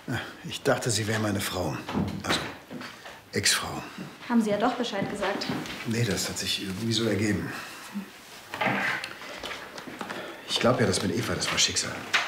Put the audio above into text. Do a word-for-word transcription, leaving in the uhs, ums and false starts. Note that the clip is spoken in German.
Ich dachte, Sie wäre meine Frau. Also, Ex-Frau. Haben Sie ja doch Bescheid gesagt. Nee, das hat sich irgendwie so ergeben. Ich glaube ja, das mit Eva, das war Schicksal.